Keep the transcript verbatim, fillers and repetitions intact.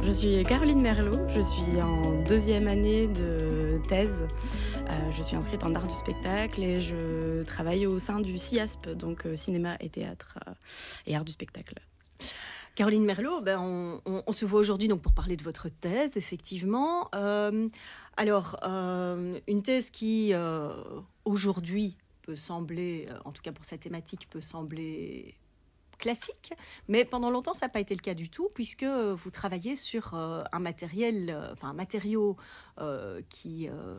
Je suis Caroline Merlot, je suis en deuxième année de thèse. Euh, je suis inscrite en art du spectacle et je travaille au sein du C I A S P, donc euh, cinéma et théâtre euh, et art du spectacle. Caroline Merlot, ben on, on, on se voit aujourd'hui donc pour parler de votre thèse, effectivement. Euh, alors, euh, une thèse qui, euh, aujourd'hui, peut sembler, euh, en tout cas pour sa thématique, peut sembler classique, mais pendant longtemps, ça n'a pas été le cas du tout, puisque vous travaillez sur euh, un matériel, euh, enfin un matériau euh, qui... Euh,